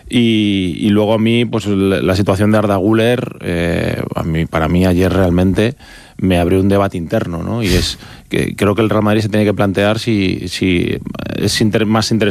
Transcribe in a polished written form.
Y luego a mí, pues la situación de Arda Güler, para mí ayer realmente me abrió un debate interno, ¿no? Y es que creo que el Real Madrid se tiene que plantear si es más interesante